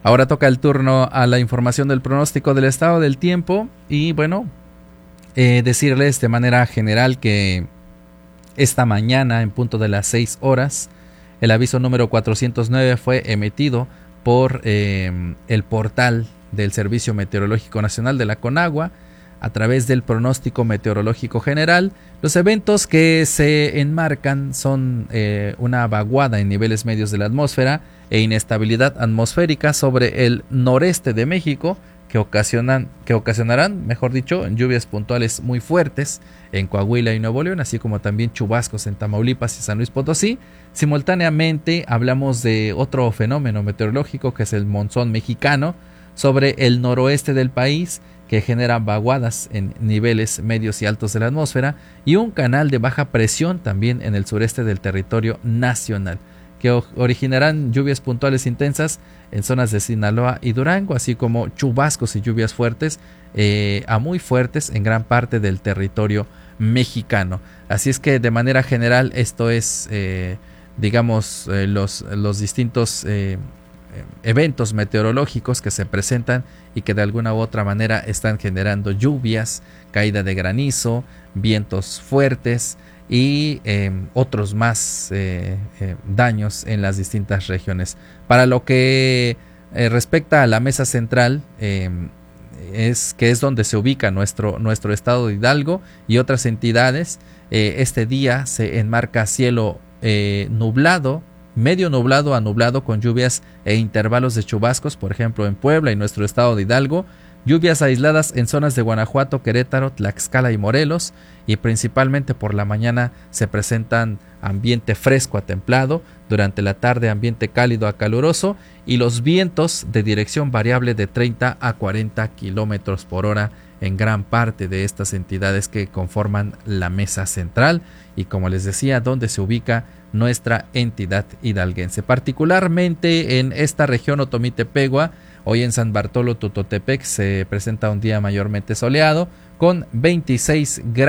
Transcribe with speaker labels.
Speaker 1: Ahora toca el turno a la información del pronóstico del estado del tiempo y bueno, decirles de manera general que esta mañana en punto de las 6 horas el aviso número 409 fue emitido por el portal del Servicio Meteorológico Nacional de la Conagua a través del pronóstico meteorológico general. Los eventos que se enmarcan son una vaguada en niveles medios de la atmósfera e inestabilidad atmosférica sobre el noreste de México que ocasionarán, mejor dicho, lluvias puntuales muy fuertes en Coahuila y Nuevo León, así como también chubascos en Tamaulipas y San Luis Potosí. Simultáneamente hablamos de otro fenómeno meteorológico que es el monzón mexicano sobre el noroeste del país, que genera vaguadas en niveles medios y altos de la atmósfera, y un canal de baja presión también en el sureste del territorio nacional, que originarán lluvias puntuales intensas en zonas de Sinaloa y Durango, así como chubascos y lluvias fuertes a muy fuertes en gran parte del territorio mexicano. Así es que de manera general esto es, los distintos eventos meteorológicos que se presentan y que de alguna u otra manera están generando lluvias, caída de granizo, vientos fuertes y otros más daños en las distintas regiones. Para lo que respecta a la mesa central, es donde se ubica nuestro estado de Hidalgo y otras entidades. Este día se enmarca cielo nublado, medio nublado a nublado, con lluvias e intervalos de chubascos, por ejemplo en Puebla y nuestro estado de Hidalgo, lluvias aisladas en zonas de Guanajuato, Querétaro, Tlaxcala y Morelos, y principalmente por la mañana se presentan ambiente fresco a templado, durante la tarde ambiente cálido a caluroso y los vientos de dirección variable de 30 a 40 kilómetros por hora en gran parte de estas entidades que conforman la mesa central y, como les decía, donde se ubica nuestra entidad hidalguense. Particularmente en esta región Otomí-Tepegua, hoy en San Bartolo Tototepec se presenta un día mayormente soleado con 26 grados